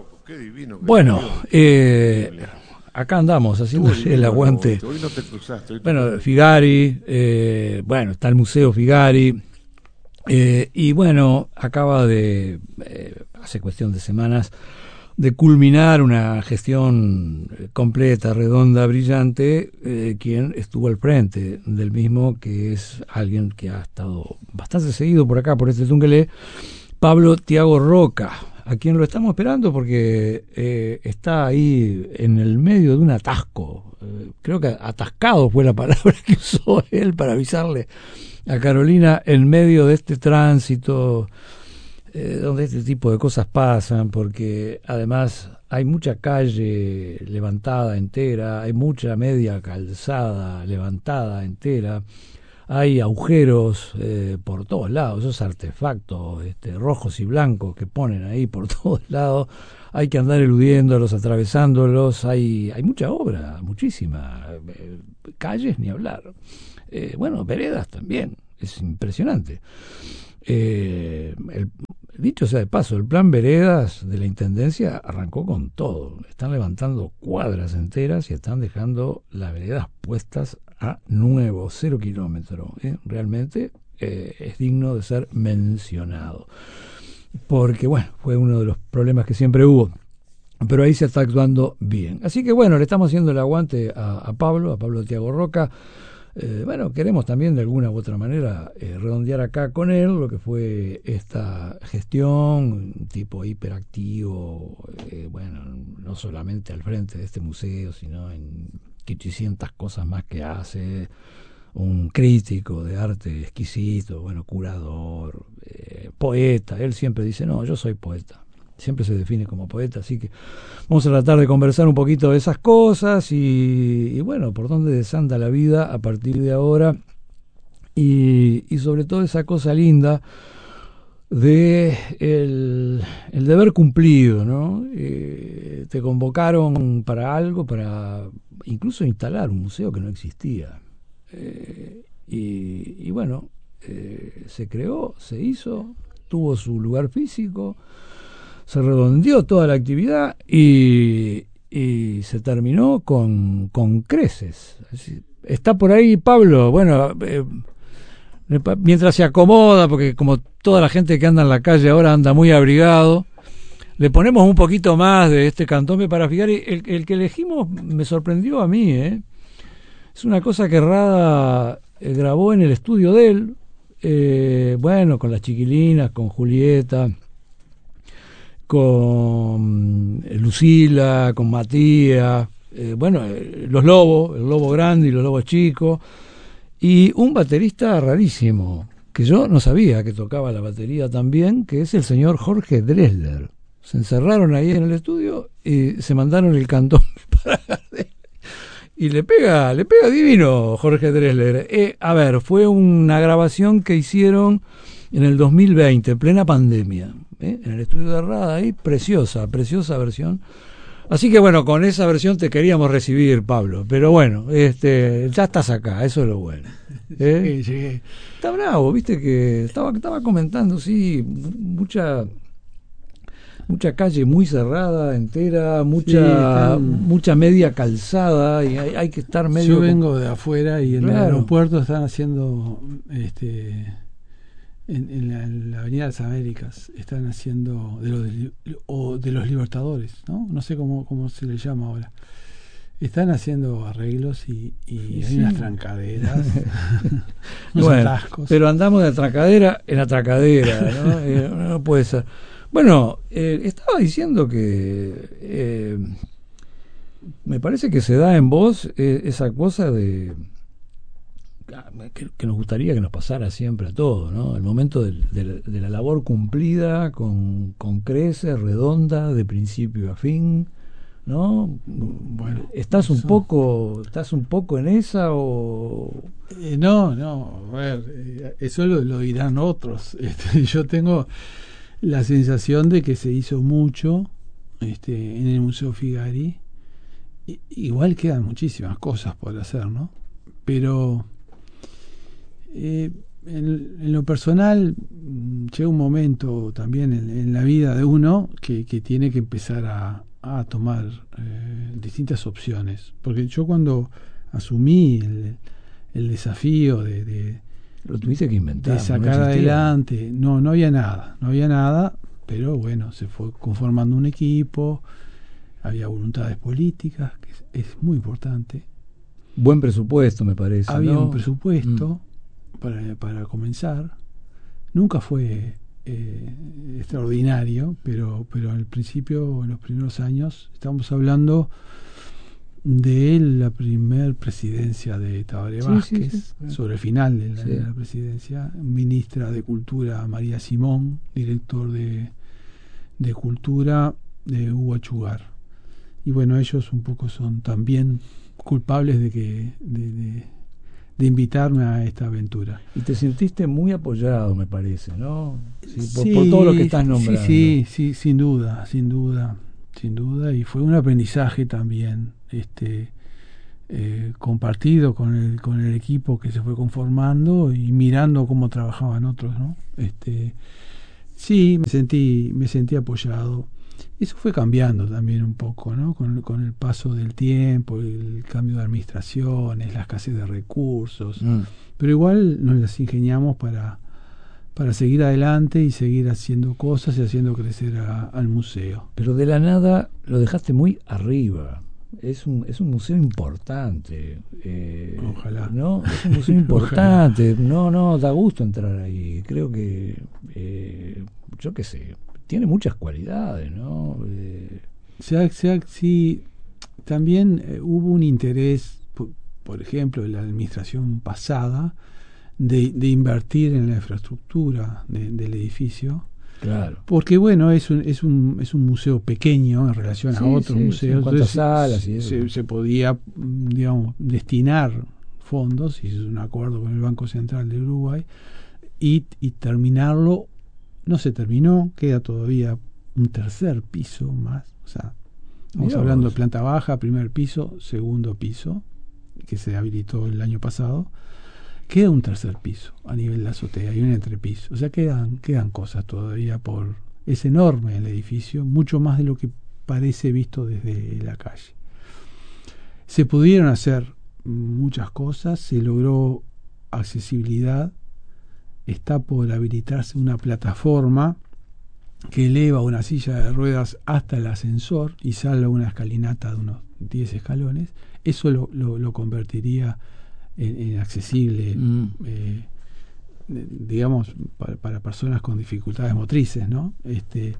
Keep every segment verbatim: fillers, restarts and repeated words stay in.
loco, qué divino. Qué bueno, divino. eh, acá andamos haciendo Divino, el aguante. Hoy no te cruzaste. Hoy Bueno, te... Figari, eh, bueno, está el Museo Figari, eh, y bueno, acaba de, eh, hace cuestión de semanas, de culminar una gestión completa, redonda, brillante, eh, quien estuvo al frente del mismo, que es alguien que ha estado bastante seguido por acá, por este Tungelé, Pablo Tiago Roca, a quien lo estamos esperando porque eh, está ahí en el medio de un atasco. Eh, creo que atascado fue la palabra que usó él para avisarle a Carolina en medio de este tránsito, eh, donde este tipo de cosas pasan, porque además hay mucha calle levantada entera, hay mucha media calzada levantada entera, hay agujeros eh, por todos lados, esos artefactos este, rojos y blancos que ponen ahí por todos lados, hay que andar eludiéndolos, atravesándolos, hay, hay mucha obra, muchísima, eh, calles ni hablar, eh, bueno, veredas también, es impresionante. Eh, el, dicho sea de paso, el plan Veredas de la Intendencia arrancó con todo. Están levantando cuadras enteras y están dejando las veredas puestas a nuevo, cero kilómetros. ¿eh? Realmente eh, es digno de ser mencionado. Porque, bueno, fue uno de los problemas que siempre hubo. Pero ahí se está actuando bien. Así que, bueno, le estamos haciendo el aguante a, a Pablo, a Pablo Tiago Roca. Eh, bueno, queremos también de alguna u otra manera eh, redondear acá con él lo que fue esta gestión, un tipo hiperactivo, eh, bueno, no solamente al frente de este museo, sino en quinientas cosas más que hace, un crítico de arte exquisito, bueno, curador, eh, poeta. Él siempre dice, no, yo soy poeta. Siempre se define como poeta, así que vamos a tratar de conversar un poquito de esas cosas y, y bueno, por dónde desanda la vida a partir de ahora y, y sobre todo esa cosa linda de el, el deber cumplido, ¿no? Eh, te convocaron para algo, para incluso instalar un museo que no existía. Eh, y, y bueno, eh, se creó, se hizo, tuvo su lugar físico, se redondeó toda la actividad y, y se terminó con, con creces. Está por ahí Pablo, bueno, eh, mientras se acomoda, porque como toda la gente que anda en la calle ahora anda muy abrigado, le ponemos un poquito más de este candombe para Figari. El, el que elegimos me sorprendió a mí, ¿eh? Es una cosa que Rada eh, grabó en el estudio de él, eh, bueno, con las chiquilinas, con Julieta, con Lucila, con Matías, eh, bueno, eh, los lobos, el lobo grande y los lobos chicos, y un baterista rarísimo, que yo no sabía que tocaba la batería también, que es el señor Jorge Drexler. Se encerraron ahí en el estudio y se mandaron el cantón para Gardel. Y le pega, le pega divino Jorge Drexler. Eh, a ver, fue una grabación que hicieron en el dos mil veinte, en plena pandemia, ¿eh? En el estudio de Rada, ahí, preciosa, preciosa versión. Así que bueno, con esa versión te queríamos recibir, Pablo, pero bueno, este, ya estás acá, eso es lo bueno. ¿eh? Llegué, llegué. Está bravo, viste que estaba, estaba comentando, sí, mucha mucha calle muy cerrada, entera, mucha sí, están, mucha media calzada, y hay, hay que estar medio... Yo vengo con... de afuera y en claro. el aeropuerto están haciendo... este En, en, la, en la Avenida de las Américas están haciendo de los, de, o de los Libertadores, ¿no? No sé cómo, cómo se le llama ahora. Están haciendo arreglos y, y sí, hay sí. unas trancaderas, unos bueno, atascos. Pero andamos de atracadera en atracadera, ¿no? eh, no puede ser. Bueno, eh, estaba diciendo que eh, me parece que se da en vos eh, esa cosa de Que, que nos gustaría que nos pasara siempre a todos, ¿no? El momento de, de, de la labor cumplida, con, con creces, redonda, de principio a fin, ¿no? Bueno, ¿estás eso... un poco, estás un poco en esa o...? Eh, no, no, a ver, eh, eso lo, lo dirán otros. Este, yo tengo la sensación de que se hizo mucho este, en el Museo Figari. I, igual quedan muchísimas cosas por hacer, ¿no? Pero... Eh, en, en lo personal llega un momento también en, en la vida de uno que, que tiene que empezar a, a tomar eh, distintas opciones, porque yo cuando asumí el, el desafío de, de, lo tuviste que inventar, de sacar no adelante, no, no había nada, no había nada, pero bueno, se fue conformando un equipo, había voluntades políticas, que es, es muy importante. Buen presupuesto, me parece. Había ¿no? un presupuesto mm. para, para comenzar. Nunca fue eh, extraordinario, pero, pero al principio, en los primeros años, estamos hablando de la primer presidencia de Tabaré sí, Vázquez, sí, sí, claro. sobre el final de la, sí. de la presidencia, ministra de Cultura María Simón, director de, de Cultura de Hugo Achugar. Y bueno, ellos un poco son también culpables de que de, de, de invitarme a esta aventura. Y te sentiste muy apoyado, me parece, ¿no? Sí, por, sí, por todo lo que estás nombrando. Sí, sí, sí, sin duda, sin duda, sin duda. Y fue un aprendizaje también, este, eh, compartido con el con el equipo que se fue conformando y mirando cómo trabajaban otros, ¿no? Este, sí, me sentí, me sentí apoyado. Eso fue cambiando también un poco, ¿no? Con, con el paso del tiempo, el cambio de administraciones, la escasez de recursos. Mm. Pero igual nos las ingeniamos para, para seguir adelante y seguir haciendo cosas y haciendo crecer a, al museo. Pero de la nada lo dejaste muy arriba. Es un, es un museo importante. Eh, Ojalá. ¿no? Es un museo importante. no, no, da gusto entrar ahí. Creo que, eh, yo qué sé, tiene muchas cualidades, ¿no? Eh... Se ha, se ha, sí, también eh, hubo un interés, por, por ejemplo, en la administración pasada, de, de invertir en la infraestructura de, del edificio. Claro. Porque, bueno, es un, es un, es un museo pequeño en relación sí, a otros sí, museos. Sí, ¿cuántas salas? Y se, se podía, digamos, destinar fondos, y es un acuerdo con el Banco Central de Uruguay, y, y terminarlo. No se terminó, queda todavía un tercer piso más, o sea, estamos Mirá hablando vos. de planta baja, primer piso, segundo piso, que se habilitó el año pasado, queda un tercer piso a nivel de azotea y un entrepiso, o sea, quedan, quedan cosas todavía por... Es enorme el edificio, mucho más de lo que parece visto desde la calle. Se pudieron hacer muchas cosas, se logró accesibilidad. Está por habilitarse una plataforma que eleva una silla de ruedas hasta el ascensor y salva una escalinata de unos diez escalones. Eso lo, lo, lo convertiría en, en accesible, mm. eh, digamos, para, para personas con dificultades motrices, ¿no? Este,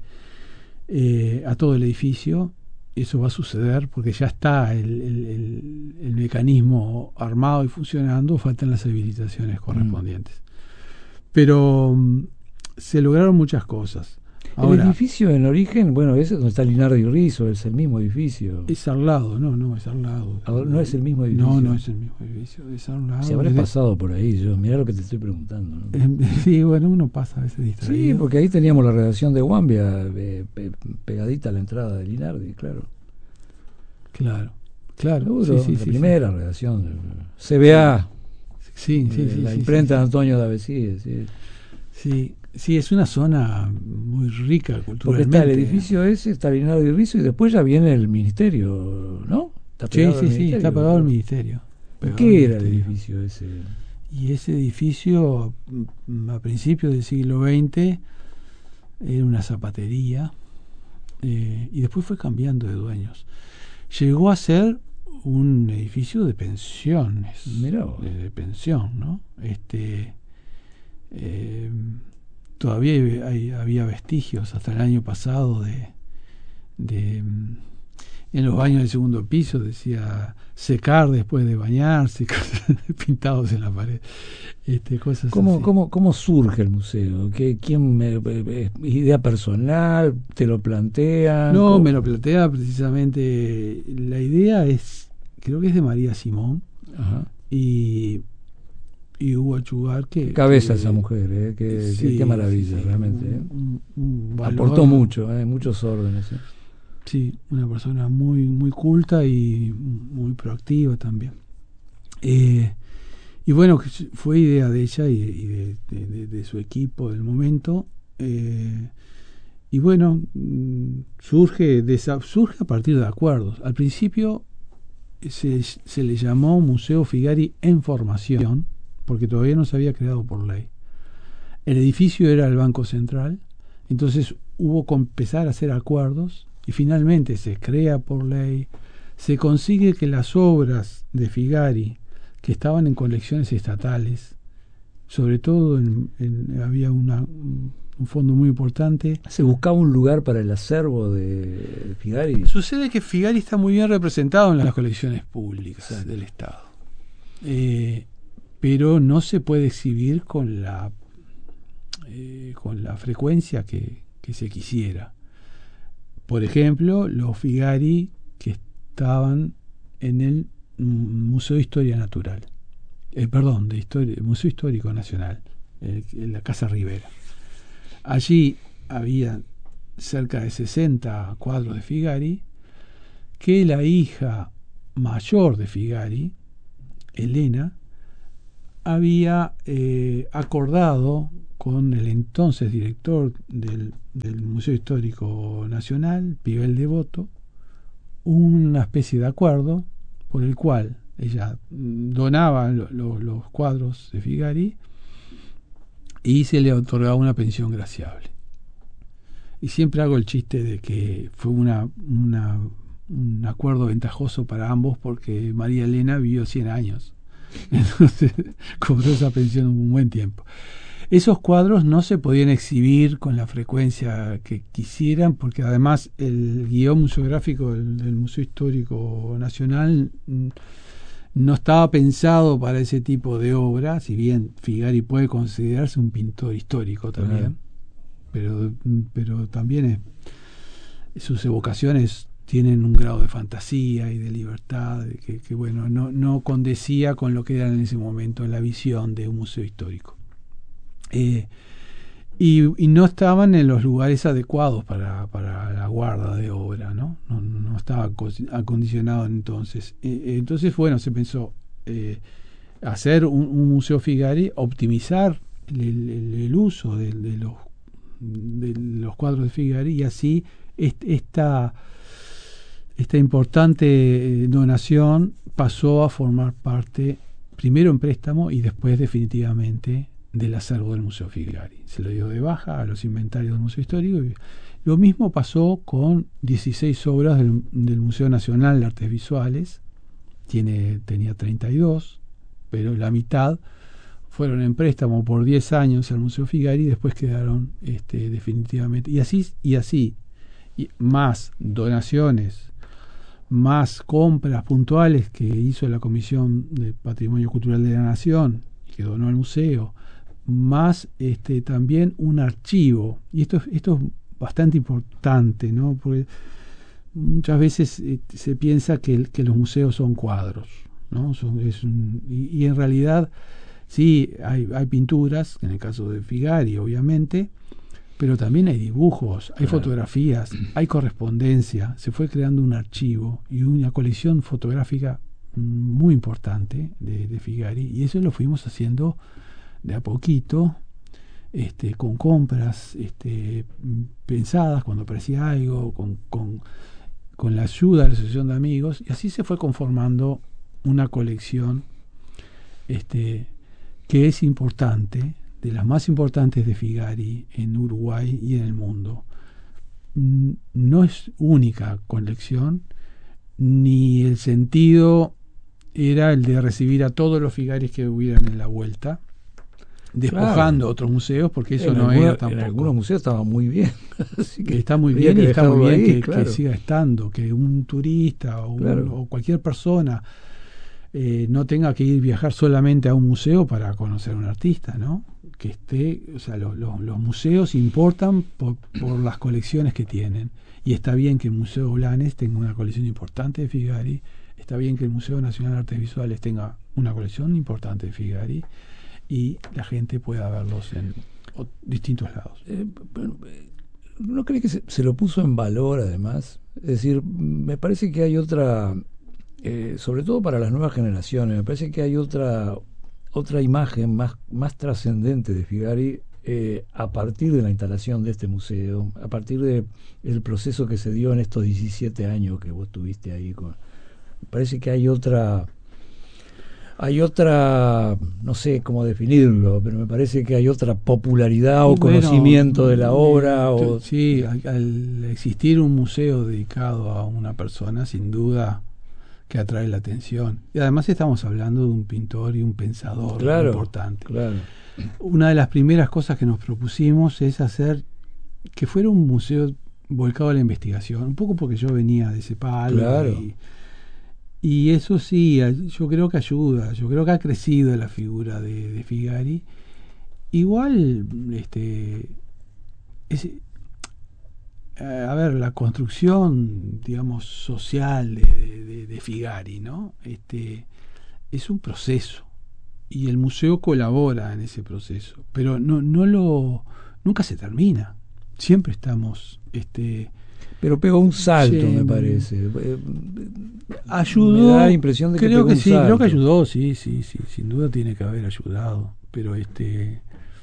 eh, a todo el edificio. Eso va a suceder porque ya está el, el, el, el mecanismo armado y funcionando, faltan las habilitaciones correspondientes. Mm. Pero um, se lograron muchas cosas. Ahora, el edificio en origen, bueno, ese es donde está Linardi y Rizzo, es el mismo edificio. Es al lado, no, no, es al lado. No es el mismo edificio. No, no es el mismo edificio, es al lado. Si habrás pasado por ahí, yo, mirá lo que te estoy preguntando, ¿no? Eh, sí, bueno, uno pasa a veces distraído. Sí, porque ahí teníamos la redacción de Guambia, eh, pe, pegadita a la entrada de Linardi, claro. Claro, claro. Seguro, sí, sí, la sí, primera sí. redacción, C B A. Sí, sí, sí. La sí, imprenta sí, de Antonio Davesí, sí. Sí, sí, es una zona muy rica culturalmente. Porque está el edificio ese, está Linardi y Rizzo, y después ya viene el ministerio, ¿no? Está sí, sí, sí, está pegado al ministerio. Pegado ¿Qué era el edificio ese? Y ese edificio, a principios del siglo veinte, era una zapatería, eh, y después fue cambiando de dueños. Llegó a ser un edificio de pensiones. Mirá vos. De, de pensión, ¿no? Este... Eh, todavía hay, hay, había vestigios hasta el año pasado de, de en los baños del segundo piso decía secar después de bañarse, pintados en la pared, este, cosas ¿Cómo, así. ¿cómo, ¿Cómo surge el museo? ¿Qué, ¿Quién me, eh, idea personal? ¿Te lo plantea? No, ¿Cómo? me lo plantea precisamente. La idea es, creo que es de María Simón. Ajá. y y Hugo Achugar que cabeza que, esa mujer, ¿eh? Qué, sí, qué, qué maravilla, sí, realmente. ¿eh? Un, un valor, aportó mucho, ¿eh? Muchos órdenes. ¿eh? Sí, una persona muy muy culta y muy proactiva también. Eh, y bueno, fue idea de ella y, y de, de, de, de su equipo del momento. Eh, y bueno, surge, de esa, surge a partir de acuerdos. Al principio se, se le llamó Museo Figari en formación, porque todavía no se había creado por ley. El edificio era el Banco Central, entonces hubo que empezar a hacer acuerdos y finalmente se crea por ley, se consigue que las obras de Figari que estaban en colecciones estatales, sobre todo en, en, había una, un fondo muy importante. ¿Se buscaba un lugar para el acervo de Figari? Sucede que Figari está muy bien representado en las colecciones públicas, sí, del Estado, eh, pero no se puede exhibir con la eh, con la frecuencia que, que se quisiera. Por ejemplo, los Figari que estaban en el Museo de Historia Natural, eh, perdón, de historia, Museo Histórico Nacional, eh, en la Casa Rivera. Allí había cerca de sesenta cuadros de Figari que la hija mayor de Figari, Elena, había eh, acordado con el entonces director del, del Museo Histórico Nacional, Pivel Devoto, una especie de acuerdo por el cual ella donaba lo, lo, los cuadros de Figari y se le otorgaba una pensión graciable. Y siempre hago el chiste de que fue una, una, un acuerdo ventajoso para ambos porque María Elena vivió cien años. Entonces cobró esa pensión un buen tiempo. Esos cuadros no se podían exhibir con la frecuencia que quisieran, porque además el guión museográfico del, del Museo Histórico Nacional no estaba pensado para ese tipo de obra, si bien Figari puede considerarse un pintor histórico también, pero, pero también es, sus evocaciones tienen un grado de fantasía y de libertad que, que bueno, no, no condecía con lo que era en ese momento la visión de un museo histórico. Eh, y, y no estaban en los lugares adecuados para, para la guarda de obra, ¿no? No, no estaba acondicionado entonces. Eh, entonces, bueno, se pensó eh, hacer un, un museo Figari, optimizar el, el, el uso de, de, los, de los cuadros de Figari, y así est, esta, esta importante donación pasó a formar parte, primero en préstamo y después definitivamente, del acervo del Museo Figari. Se lo dio de baja a los inventarios del Museo Histórico. Y lo mismo pasó con dieciséis obras del, del Museo Nacional de Artes Visuales. Tiene, tenía treinta y dos, pero la mitad fueron en préstamo por diez años al Museo Figari y después quedaron este, definitivamente. Y así, y así, y más donaciones, más compras puntuales que hizo la Comisión de Patrimonio Cultural de la Nación, que donó al museo, más este también un archivo, y esto, esto es bastante importante, ¿no? Porque muchas veces eh, se piensa que, el, que los museos son cuadros, ¿no? Son, es un, y, y en realidad sí hay, hay pinturas, en el caso de Figari obviamente, pero también hay dibujos, hay claro. fotografías, hay correspondencia. Se fue creando un archivo y una colección fotográfica muy importante de, de Figari, y eso lo fuimos haciendo de a poquito, este, con compras este, pensadas cuando aparecía algo, con, con, con la ayuda de la asociación de amigos, y así se fue conformando una colección este, que es importante, de las más importantes de Figari en Uruguay y en el mundo. No es única colección, ni el sentido era el de recibir a todos los Figaris que hubieran en la vuelta, despojando claro. otros museos, porque eso en no alguna, era tampoco. En algunos museos estaba muy bien. Así que está muy bien y está muy bien ahí, que, claro. que siga estando, que un turista o, claro. un, o cualquier persona eh, no tenga que ir viajar solamente a un museo para conocer a un artista, ¿no? Que esté, o sea, lo, lo, los museos importan por, por las colecciones que tienen, y está bien que el Museo Blanes tenga una colección importante de Figari, está bien que el Museo Nacional de Artes Visuales tenga una colección importante de Figari, y la gente pueda verlos en o, distintos lados. Eh, bueno, ¿no cree que se, se lo puso en valor además? Es decir, me parece que hay otra, eh, sobre todo para las nuevas generaciones, me parece que hay otra otra imagen más, más trascendente de Figari eh, a partir de la instalación de este museo, a partir de el proceso que se dio en estos diecisiete años que vos estuviste ahí. Con, parece que hay otra... Hay otra, no sé cómo definirlo, pero me parece que hay otra popularidad o bueno, conocimiento de la obra. Eh, o... Sí, al, al existir un museo dedicado a una persona, sin duda que atrae la atención. Y además estamos hablando de un pintor y un pensador claro, importante. Claro. Una de las primeras cosas que nos propusimos es hacer que fuera un museo volcado a la investigación, un poco porque yo venía de ese palo. Claro. Y, Y eso sí, yo creo que ayuda, yo creo que ha crecido la figura de, de Figari. Igual, este, es, a ver, la construcción, digamos, social de, de, de Figari, ¿no? Este, es un proceso y el museo colabora en ese proceso, pero no, no lo, nunca se termina. Siempre estamos, este. Pero pegó un salto, sí, me parece. Ayudó. Me da la impresión de que creo pegó que un sí, salto. creo que ayudó, sí, sí, sí, sin duda tiene que haber ayudado. Pero este,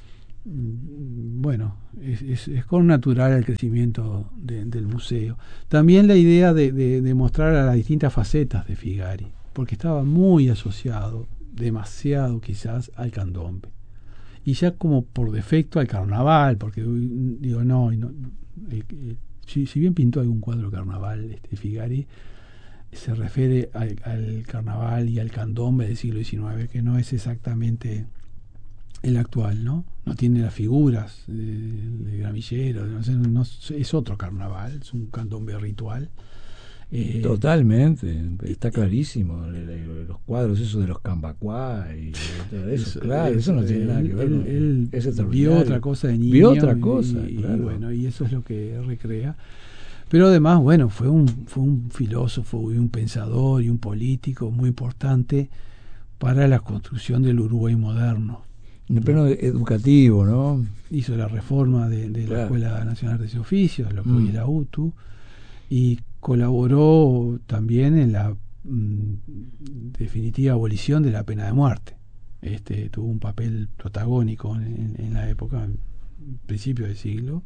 bueno, es, es, es con natural el crecimiento de, del museo. También la idea de, de, de mostrar a las distintas facetas de Figari, porque estaba muy asociado, demasiado quizás, al candombe. Y ya como por defecto al carnaval, porque digo, no, no el, el, Si, si bien pintó algún cuadro de carnaval, este Figari se refiere al, al carnaval y al candombe del siglo diecinueve, que no es exactamente el actual, ¿no? No tiene las figuras de, de gramillero, no, no, es otro carnaval, es un candombe ritual. Eh, Totalmente, está clarísimo. Los cuadros esos de los Cambacuá y todo eso, eso claro, eso no tiene nada que ver. Él, él vio otra cosa de niño. Vio otra cosa, y, claro. y bueno, y eso es lo que recrea. Pero además, bueno, fue un, fue un filósofo y un pensador y un político muy importante para la construcción del Uruguay moderno. En el plano educativo, ¿no? Hizo la reforma de, de claro. la Escuela Nacional de Oficios, lo que hoy es la U T U, y colaboró también en la mm, definitiva abolición de la pena de muerte. Este tuvo un papel protagónico en, en la época, en principio del siglo,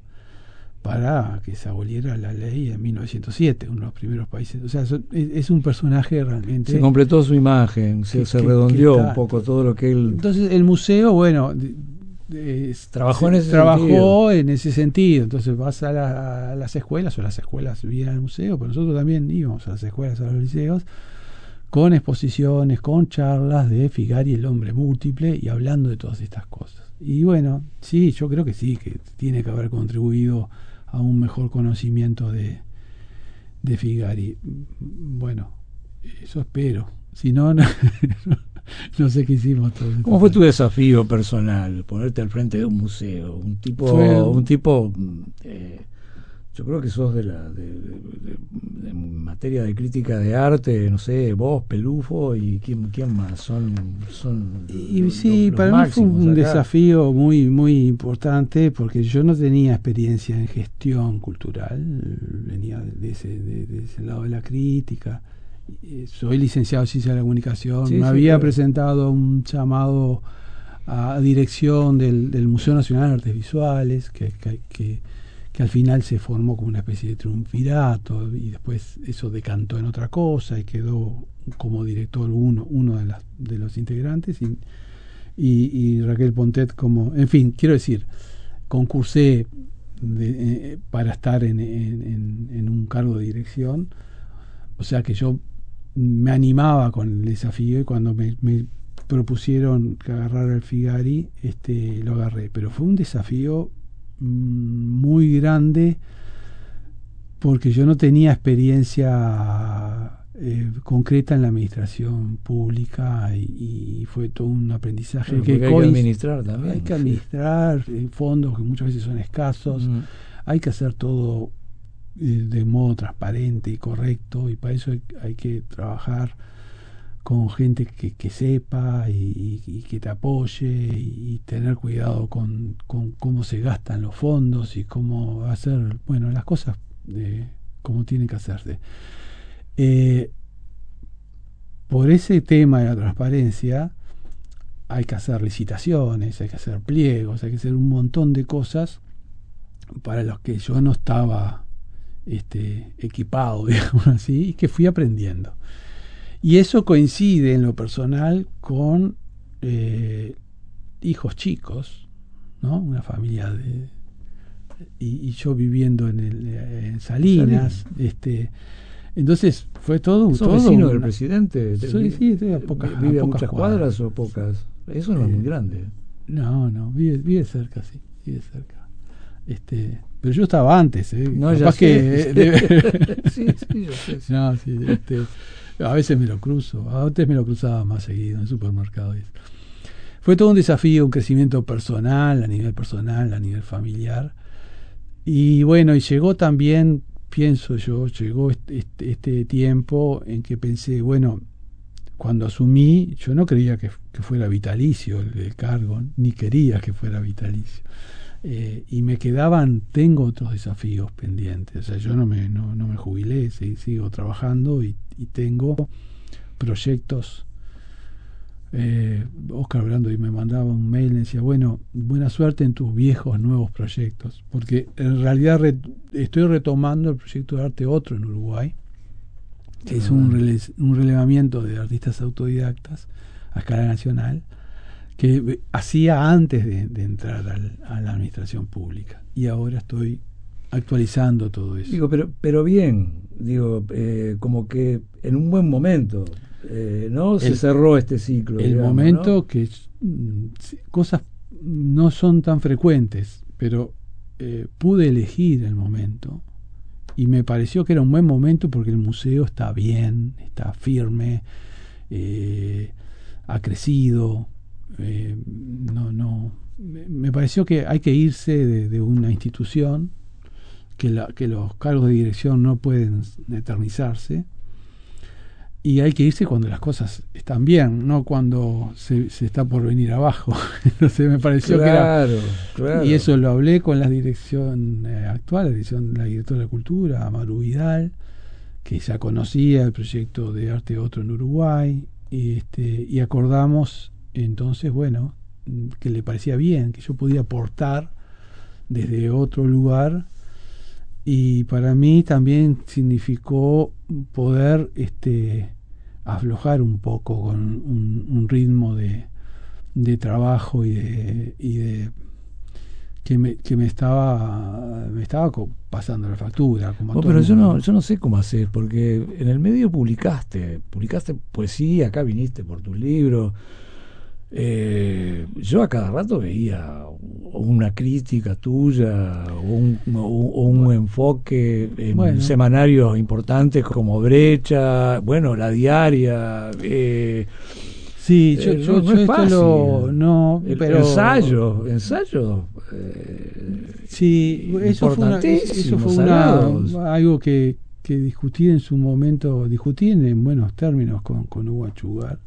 para que se aboliera la ley en mil novecientos siete, uno de los primeros países. O sea, es, es un personaje realmente... Se completó su imagen, se, que, se redondeó que un poco todo lo que él... Entonces el museo, bueno... De, de, trabajó en ese trabajó sentido. en ese sentido. Entonces vas a, la, a las escuelas, o las escuelas vienen al museo, pero nosotros también íbamos a las escuelas, a los liceos, con exposiciones, con charlas de Figari, el hombre múltiple, y hablando de todas estas cosas. Y bueno, sí, yo creo que sí, que tiene que haber contribuido a un mejor conocimiento de, de Figari. Bueno, eso espero. Si no, no, no sé qué hicimos todos. ¿Cómo fue tu desafío personal? Ponerte al frente de un museo. Un tipo, fue, un tipo eh, yo creo que sos de la de, de, de, de materia de crítica de arte, no sé, vos, Pelufo y quién, quién más son, son y los, sí, los, para los mí fue un acá. desafío muy muy importante, porque yo no tenía experiencia en gestión cultural, venía de ese, de, de ese lado de la crítica. Soy licenciado en ciencia de la comunicación, sí, me sí, había claro. presentado un llamado a dirección del, del Museo Nacional de Artes Visuales, que, que, que que al final se formó como una especie de triunvirato, y después eso decantó en otra cosa y quedó como director uno uno de, las, de los integrantes, y, y, y Raquel Pontet como, en fin, quiero decir, concursé de, eh, para estar en, en, en un cargo de dirección, o sea que yo me animaba con el desafío, y cuando me, me propusieron que agarrara el Figari, este, lo agarré, pero fue un desafío muy grande, porque yo no tenía experiencia eh, concreta en la administración pública, y, y fue todo un aprendizaje. Claro, que, hay que administrar también. Hay que administrar sí. fondos que muchas veces son escasos, mm. hay que hacer todo eh, de modo transparente y correcto, y para eso hay, hay que trabajar con gente que, que sepa y, y, y que te apoye, y, y tener cuidado con, con cómo se gastan los fondos y cómo hacer, bueno, las cosas eh, como tienen que hacerse. Eh, por ese tema de la transparencia, hay que hacer licitaciones, hay que hacer pliegos, hay que hacer un montón de cosas para los que yo no estaba este, equipado, digamos así, y que fui aprendiendo. Y eso coincide en lo personal con eh, hijos chicos, ¿no? Una familia de... Y, y yo viviendo en, el, en Salinas, Salinas. este entonces fue todo un... ¿Sos todo vecino una... del presidente? Soy, sí, estoy a pocas, ¿Vive a a pocas muchas cuadras. cuadras o pocas? Eso no eh, es muy grande. No, no, vive, vive cerca, sí, vive cerca. Este, pero yo estaba antes, ¿eh? No, Capaz ya sé, que... sí. De... sí, sí, yo sé. Sí. No, sí, este, a veces me lo cruzo, antes me lo cruzaba más seguido en el supermercado. Fue todo un desafío, un crecimiento personal, a nivel personal, a nivel familiar. Y bueno, y llegó también, pienso yo, llegó este, este, este tiempo en que pensé, bueno, cuando asumí, yo no creía que, que fuera vitalicio el, el cargo, ni quería que fuera vitalicio. Eh, y me quedaban, tengo otros desafíos pendientes. O sea, yo no me, no, no me jubilé, sí, sigo trabajando y, y tengo proyectos. Eh, Oscar Brando me mandaba un mail y decía, bueno, buena suerte en tus viejos nuevos proyectos, porque en realidad re, estoy retomando el proyecto de Arte Otro en Uruguay, que uh-huh. es un, rele, un relevamiento de artistas autodidactas a escala nacional, que hacía antes de, de entrar al, a la administración pública, y ahora estoy actualizando todo eso. Digo, pero, pero bien, digo, eh, como que en un buen momento. Eh, ¿no? Se el, cerró este ciclo. El digamos, momento ¿no? que mm, cosas no son tan frecuentes, pero eh, pude elegir el momento y me pareció que era un buen momento porque el museo está bien, está firme, eh, ha crecido. Eh, no, no, me, me pareció que hay que irse de, de una institución, que, la, que los cargos de dirección no pueden eternizarse. Y hay que irse cuando las cosas están bien, no cuando se, se está por venir abajo. Entonces me pareció claro, que era... Claro. Y eso lo hablé con la dirección eh, actual, la dirección, la directora de Cultura, Maru Vidal, que ya conocía el proyecto de Arte Otro en Uruguay, y, este, y acordamos entonces, bueno, que le parecía bien, que yo podía aportar desde otro lugar. Y para mí también significó poder este, aflojar un poco con un, un ritmo de, de trabajo y de, y de que me, que me estaba me estaba pasando la factura. Como oh, pero yo no, yo no sé cómo hacer, porque en el medio publicaste, publicaste poesía, acá viniste por tu libro. Eh, yo a cada rato veía una crítica tuya o un, o, o un bueno, enfoque en bueno. semanarios importantes como Brecha, bueno, La Diaria. Eh, sí, yo, eh, yo, no, yo no es fácil. Lo, no, pero ensayo, ensayo. Eh, sí, eso fue, una, eso fue una, algo que, que discutí en su momento, discutí en buenos términos con, con Hugo Achugar.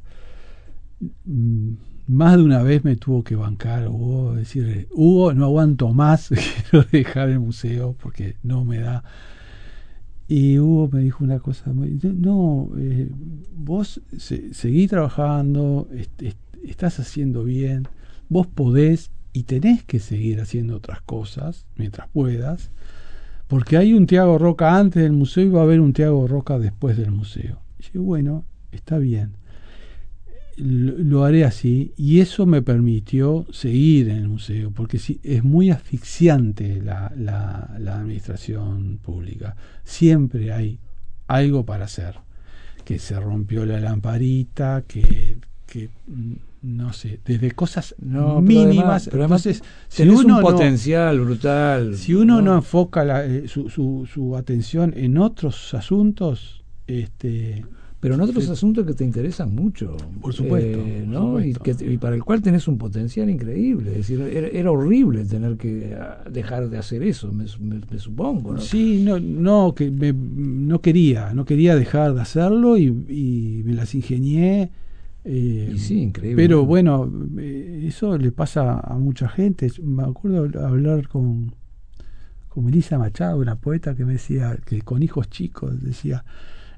Más de una vez me tuvo que bancar Hugo, decirle, Hugo, no aguanto más, quiero dejar el museo porque no me da. Y Hugo me dijo una cosa, no, eh, vos se, seguí trabajando, est, est, estás haciendo bien, vos podés y tenés que seguir haciendo otras cosas mientras puedas, porque hay un Thiago Roca antes del museo y va a haber un Thiago Roca después del museo. Y yo, bueno, está bien. Lo haré así, y eso me permitió seguir en el museo, porque sí, es muy asfixiante la, la, la administración pública. Siempre hay algo para hacer, que se rompió la lamparita, que, que no sé, desde cosas no, mínimas. Pero además, pero además entonces, si tenés uno un no, potencial brutal. Si uno no, no enfoca la, eh, su, su, su atención en otros asuntos, este pero en otros sí. asuntos que te interesan mucho, por supuesto, eh, por ¿no? supuesto. Y, que, y para el cual tenés un potencial increíble. Es decir, era, era horrible tener que dejar de hacer eso, me, me, me supongo, ¿no? Sí, no, no, que me, no quería, no quería dejar de hacerlo y, y me las ingenié. Eh, y sí, increíble. Pero bueno, eh, eso le pasa a mucha gente. Me acuerdo hablar con, con Melissa Machado, una poeta que me decía que con hijos chicos decía.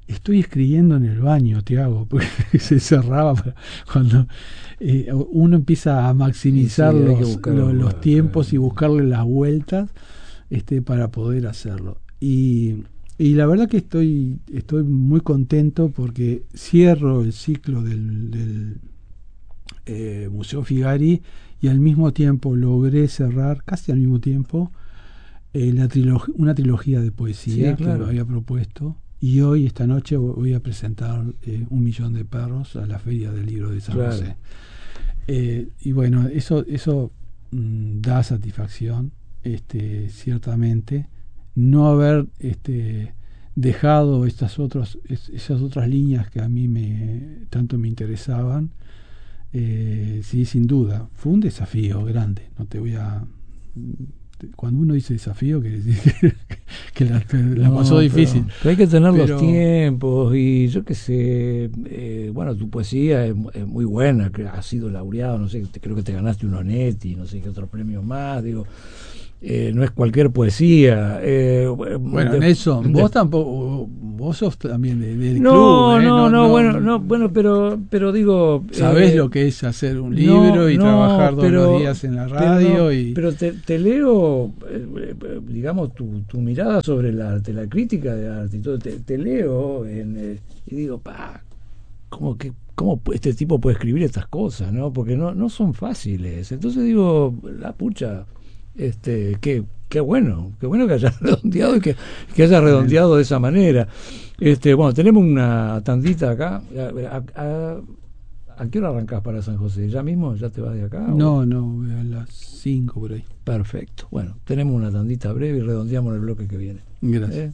estoy escribiendo en el baño, Tiago, porque se cerraba para cuando eh, uno empieza a maximizar sí, los, buscar, los, los bueno, tiempos claro. y buscarle las vueltas este, para poder hacerlo. Y, y la verdad que estoy, estoy muy contento porque cierro el ciclo del, del eh, Museo Figari y al mismo tiempo logré cerrar, casi al mismo tiempo, eh, la trilog- una trilogía de poesía sí, claro. que me había propuesto. Y hoy, esta noche, voy a presentar eh, Un millón de perros a la Feria del Libro de San claro. José. Eh, y bueno, eso eso mmm, da satisfacción, este, ciertamente. No haber este, dejado estas, otros, es, esas otras líneas que a mí me tanto me interesaban, eh, sí, sin duda. Fue un desafío grande, no te voy a... Cuando uno dice desafío, quiere decir que, que la, la no, pasó difícil. Pero, pero hay que tener pero, los tiempos y yo qué sé, eh, bueno, tu poesía es, es muy buena, que has sido laureado, no sé, te, creo que te ganaste un Onetti, no sé qué otros premios más, digo, eh, no es cualquier poesía. Eh, bueno, de, Nelson, de, vos tampoco, vos sos también del de no, club, ¿eh? No, no, no, no, bueno, no, bueno, pero, pero digo... Sabés eh, lo que es hacer un libro no, y no, trabajar todos pero, los días en la radio pero no, y... Pero te, te leo, eh, digamos, tu, tu mirada sobre el arte, la crítica de arte y todo, te, te leo en, eh, y digo, pa, ¿cómo que cómo este tipo puede escribir estas cosas, no? Porque no, no son fáciles. Entonces digo, la pucha... Este, qué, qué bueno, qué bueno que haya redondeado y que, que haya redondeado de esa manera. Este, bueno, tenemos una tandita acá. A, a, a, ¿A qué hora arrancás para San José? ¿Ya mismo? ¿Ya te vas de acá? No, o? no, a las cinco por ahí. Perfecto. Bueno, tenemos una tandita breve y redondeamos el bloque que viene. Gracias. ¿Eh?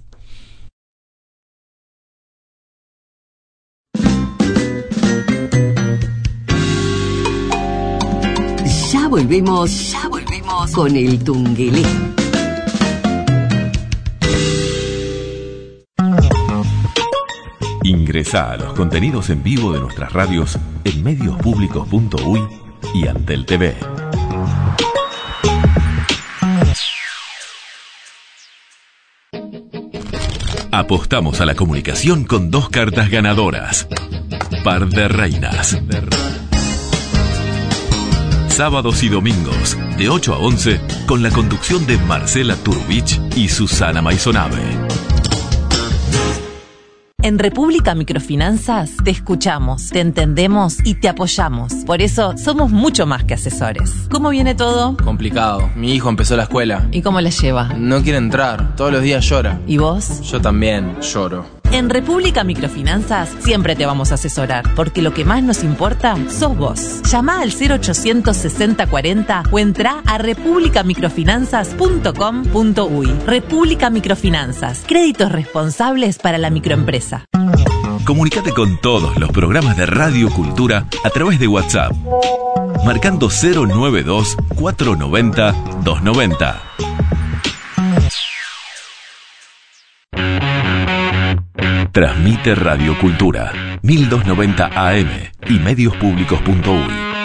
Ya volvemos, ya volvemos con el Tungelé. Ingresá a los contenidos en vivo de nuestras radios en medios públicos punto uy y Antel T V. Apostamos a la comunicación con dos cartas ganadoras. Par de reinas. Sábados y domingos, de ocho a once, con la conducción de Marcela Turbich y Susana Maisonave. En República Microfinanzas te escuchamos, te entendemos y te apoyamos. Por eso somos mucho más que asesores. ¿Cómo viene todo? Complicado. Mi hijo empezó la escuela. ¿Y cómo la lleva? No quiere entrar. Todos los días llora. ¿Y vos? Yo también lloro. En República Microfinanzas siempre te vamos a asesorar, porque lo que más nos importa sos vos. Llama al cero ochocientos sesenta cuarenta o entra a república microfinanzas punto com punto uy. República Microfinanzas, créditos responsables para la microempresa. Comunicate con todos los programas de Radio Cultura a través de WhatsApp, marcando cero noventa y dos, cuatrocientos noventa, doscientos noventa. Transmite Radio Cultura, mil doscientos noventa A M y medios públicos punto uy.